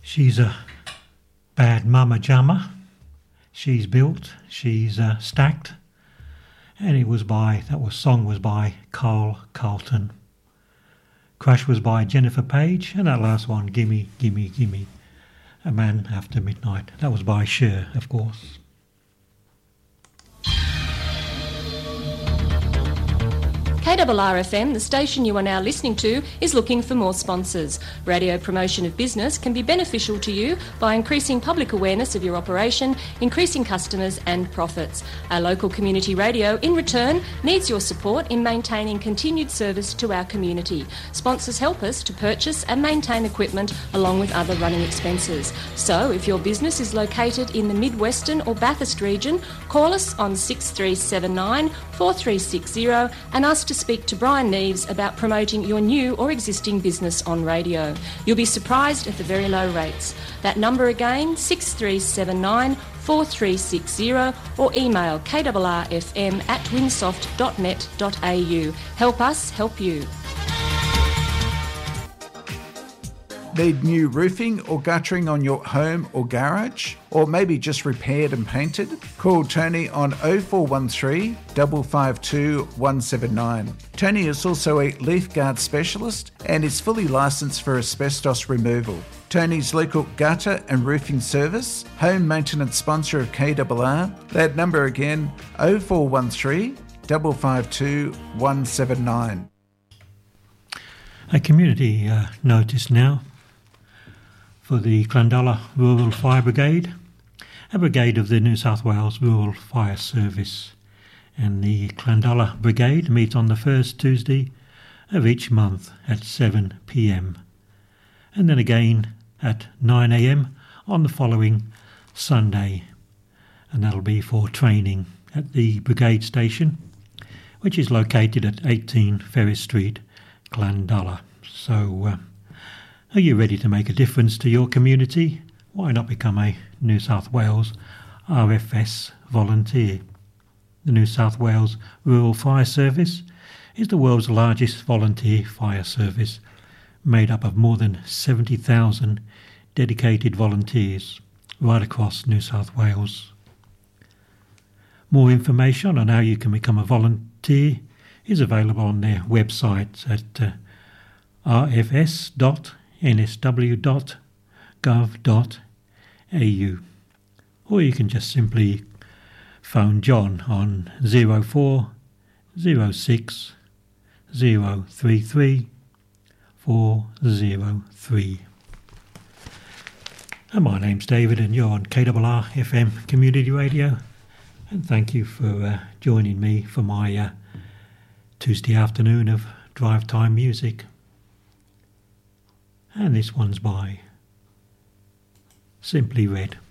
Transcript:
She's a bad mama jamma. She's built, she's stacked. And song was by Carl Carlton. Crash was by Jennifer Page, and that last one, Gimme, Gimme, Gimme, A Man After Midnight. That was by Cher, of course. KRRFM, the station you are now listening to, is looking for more sponsors. Radio promotion of business can be beneficial to you by increasing public awareness of your operation, increasing customers and profits. Our local community radio, in return, needs your support in maintaining continued service to our community. Sponsors help us to purchase and maintain equipment along with other running expenses. So, if your business is located in the Mid-Western or Bathurst region, call us on 6379 4360 and ask to speak to Brian Neves about promoting your new or existing business on radio. You'll be surprised at the very low rates. That number again, 6379 4360, or email krrfm@winsoft.net.au. Help us help you. Need new roofing or guttering on your home or garage? Or maybe just repaired and painted? Call Tony on 0413 552 179. Tony is also a leaf guard specialist and is fully licensed for asbestos removal. Tony's local gutter and roofing service, home maintenance sponsor of KRR. That number again, 0413 552 179. A community notice now for the Clandala Rural Fire Brigade, a brigade of the New South Wales Rural Fire Service. And the Clandala Brigade meet on the first Tuesday of each month at 7 p.m. and then again at 9 a.m. on the following Sunday. And that'll be for training at the brigade station, which is located at 18 Ferris Street, Clandala. So, are you ready to make a difference to your community? Why not become a New South Wales RFS volunteer? The New South Wales Rural Fire Service is the world's largest volunteer fire service, made up of more than 70,000 dedicated volunteers right across New South Wales. More information on how you can become a volunteer is available on their website at rfs.nsw.gov.au, or you can just simply phone John on 0406 033 403. And my name's David, and you're on KRR FM Community Radio, and thank you for joining me for my Tuesday afternoon of drive time music. And this one's by Simply Red.